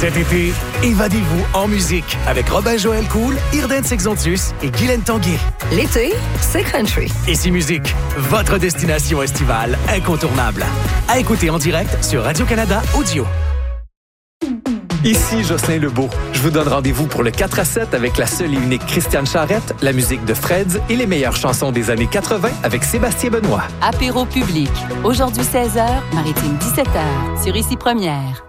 Cet été, évadez-vous en musique avec Robin Joël Cool, Irden Sexontius et Guylaine Tanguay. L'été, c'est country. Ici Musique, votre destination estivale incontournable. À écouter en direct sur Radio-Canada Audio. Ici Jocelyn Lebeau. Je vous donne rendez-vous pour le 4 à 7 avec la seule et unique Christiane Charrette, la musique de Freds et les meilleures chansons des années 80 avec Sébastien Benoît. Apéro public. Aujourd'hui 16h, Maritime 17h, sur Ici Première.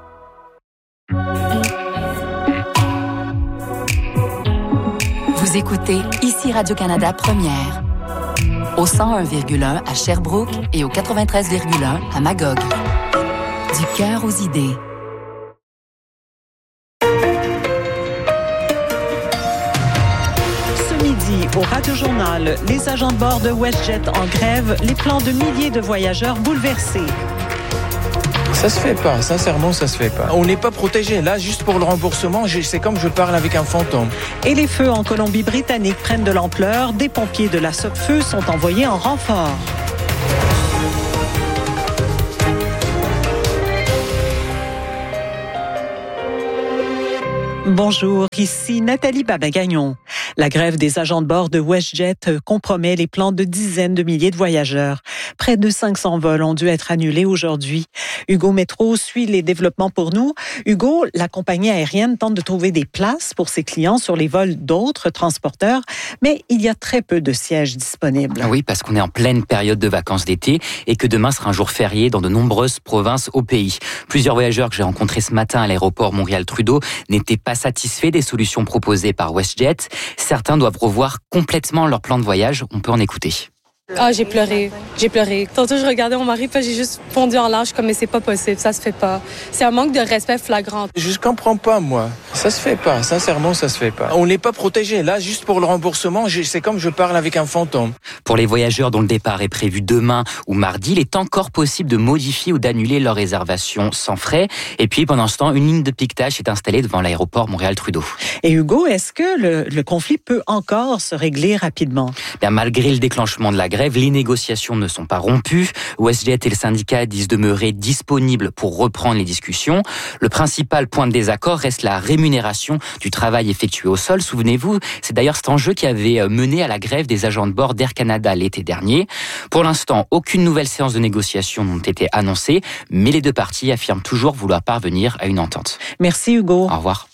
Vous écoutez Ici Radio-Canada Première. Au 101,1 à Sherbrooke et au 93,1 à Magog. Du cœur aux idées. Au Radio-Journal, les agents de bord de WestJet en grève, les plans de milliers de voyageurs bouleversés. Ça se fait pas, sincèrement, ça se fait pas. On n'est pas protégé. Là, juste pour le remboursement, c'est comme je parle avec un fantôme. Et les feux en Colombie-Britannique prennent de l'ampleur. Des pompiers de la SOPFEU sont envoyés en renfort. Bonjour, ici Nathalie Babagagnon. La grève des agents de bord de WestJet compromet les plans de dizaines de milliers de voyageurs. Près de 500 vols ont dû être annulés aujourd'hui. Hugo Métro suit les développements pour nous. Hugo, la compagnie aérienne tente de trouver des places pour ses clients sur les vols d'autres transporteurs, mais il y a très peu de sièges disponibles. Oui, parce qu'on est en pleine période de vacances d'été et que demain sera un jour férié dans de nombreuses provinces au pays. Plusieurs voyageurs que j'ai rencontrés ce matin à l'aéroport Montréal-Trudeau n'étaient pas satisfaits des solutions proposées par WestJet. Certains doivent revoir complètement leur plan de voyage. On peut en écouter. Ah, j'ai pleuré. Tantôt, je regardais mon mari, puis j'ai juste fondu en larmes. Je suis comme, mais c'est pas possible, ça se fait pas. C'est un manque de respect flagrant. Je comprends pas, moi. Ça se fait pas, sincèrement, ça se fait pas. On n'est pas protégé. Là, juste pour le remboursement, c'est comme je parle avec un fantôme. Pour les voyageurs dont le départ est prévu demain ou mardi, il est encore possible de modifier ou d'annuler leur réservation sans frais. Et puis, pendant ce temps, une ligne de piquetage est installée devant l'aéroport Montréal-Trudeau. Et Hugo, est-ce que le conflit peut encore se régler rapidement? Bien, malgré le déclenchement de la grève, les négociations ne sont pas rompues. WestJet et le syndicat disent demeurer disponibles pour reprendre les discussions. Le principal point de désaccord reste la rémunération du travail effectué au sol. Souvenez-vous, c'est d'ailleurs cet enjeu qui avait mené à la grève des agents de bord d'Air Canada l'été dernier. Pour l'instant, aucune nouvelle séance de négociation n'a été annoncée, mais les deux parties affirment toujours vouloir parvenir à une entente. Merci Hugo. Au revoir.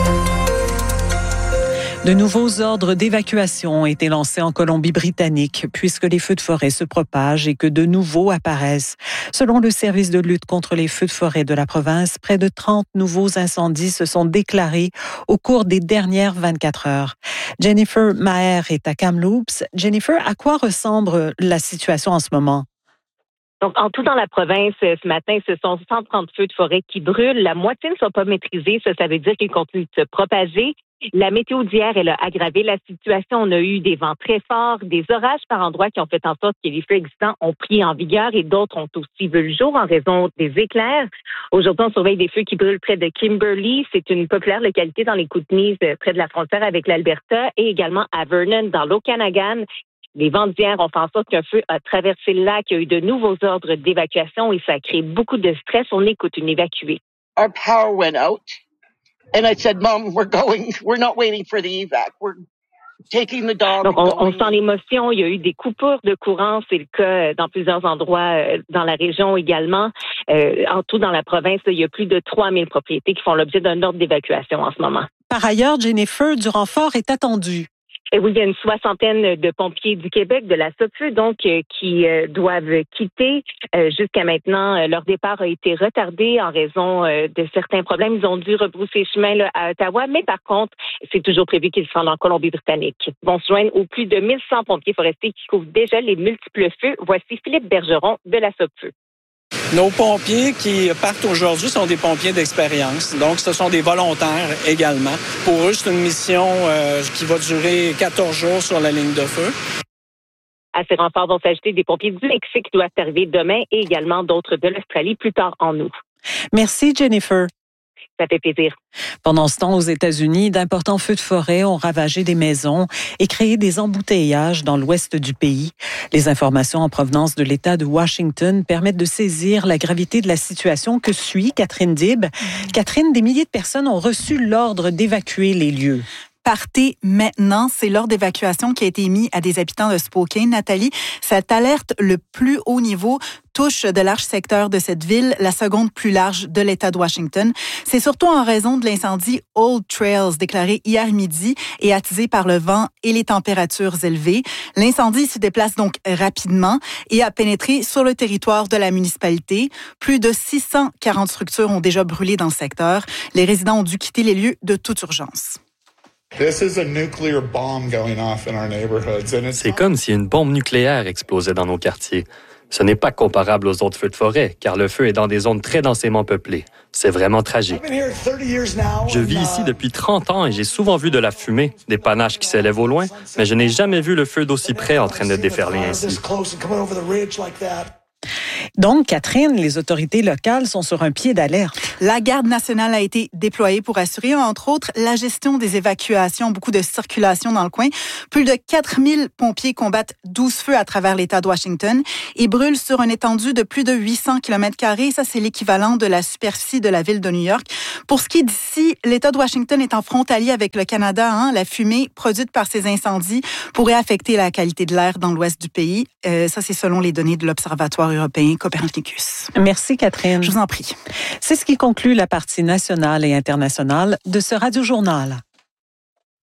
De nouveaux ordres d'évacuation ont été lancés en Colombie-Britannique puisque les feux de forêt se propagent et que de nouveaux apparaissent. Selon le service de lutte contre les feux de forêt de la province, près de 30 nouveaux incendies se sont déclarés au cours des dernières 24 heures. Jennifer Maher est à Kamloops. Jennifer, à quoi ressemble la situation en ce moment? Donc, en tout dans la province, ce matin, ce sont 130 feux de forêt qui brûlent. La moitié ne sont pas maîtrisés. Ça veut dire qu'ils continuent de se propager. La météo d'hier, elle a aggravé la situation. On a eu des vents très forts, des orages par endroits qui ont fait en sorte que les feux existants ont pris en vigueur et d'autres ont aussi vu le jour en raison des éclairs. Aujourd'hui, on surveille des feux qui brûlent près de Kimberley. C'est une populaire localité dans les Kootenays, près de la frontière avec l'Alberta, et également à Vernon, dans l'Okanagan. Les vents d'hier ont fait en sorte qu'un feu a traversé le lac. Il y a eu de nouveaux ordres d'évacuation et ça a créé beaucoup de stress. On écoute une évacuée. Our power went out. And I said, Mom, we're not waiting for the evac. We're taking the dog. Donc, on sent l'émotion. Il y a eu des coupures de courant. C'est le cas dans plusieurs endroits dans la région également. En tout, dans la province, il y a plus de 3000 propriétés qui font l'objet d'un ordre d'évacuation en ce moment. Par ailleurs, Jennifer, du renfort est attendu. Et oui, il y a une soixantaine de pompiers du Québec, de la SOPFEU, donc, qui doivent quitter. Jusqu'à maintenant, leur départ a été retardé en raison de certains problèmes. Ils ont dû rebrousser chemin là, à Ottawa, mais par contre, c'est toujours prévu qu'ils se rendent en Colombie-Britannique. Ils vont se joindre aux plus de 1100 pompiers forestiers qui couvrent déjà les multiples feux. Voici Philippe Bergeron de la SOPFEU. Nos pompiers qui partent aujourd'hui sont des pompiers d'expérience. Donc, ce sont des volontaires également. Pour eux, c'est une mission qui va durer 14 jours sur la ligne de feu. À ces renforts vont s'ajouter des pompiers du Mexique qui doivent arriver demain et également d'autres de l'Australie plus tard en août. Merci, Jennifer. Ça fait plaisir. Pendant ce temps, aux États-Unis, d'importants feux de forêt ont ravagé des maisons et créé des embouteillages dans l'ouest du pays. Les informations en provenance de l'État de Washington permettent de saisir la gravité de la situation que suit Catherine Dib. Catherine, des milliers de personnes ont reçu l'ordre d'évacuer les lieux. Partez maintenant. C'est l'ordre d'évacuation qui a été émis à des habitants de Spokane. Nathalie, cette alerte, le plus haut niveau, touche de larges secteurs de cette ville, la seconde plus large de l'État de Washington. C'est surtout en raison de l'incendie Old Trails déclaré hier midi et attisé par le vent et les températures élevées. L'incendie se déplace donc rapidement et a pénétré sur le territoire de la municipalité. Plus de 640 structures ont déjà brûlé dans le secteur. Les résidents ont dû quitter les lieux de toute urgence. C'est comme si une bombe nucléaire explosait dans nos quartiers. Ce n'est pas comparable aux autres feux de forêt, car le feu est dans des zones très densément peuplées. C'est vraiment tragique. Je vis ici depuis 30 ans et j'ai souvent vu de la fumée, des panaches qui s'élèvent au loin, mais je n'ai jamais vu le feu d'aussi près en train de déferler ainsi. Donc, Catherine, les autorités locales sont sur un pied d'alerte. La garde nationale a été déployée pour assurer, entre autres, la gestion des évacuations, beaucoup de circulation dans le coin. Plus de 4000 pompiers combattent 12 feux à travers l'État de Washington et brûlent sur une étendue de plus de 800 km². Ça, c'est l'équivalent de la superficie de la ville de New York. Pour ce qui est d'ici, l'État de Washington est en frontalier avec le Canada. La fumée produite par ces incendies pourrait affecter la qualité de l'air dans l'ouest du pays. Ça, c'est selon les données de l'Observatoire européen Copernicus. Merci, Catherine. Je vous en prie. C'est ce qui conclut la partie nationale et internationale de ce Radio-journal.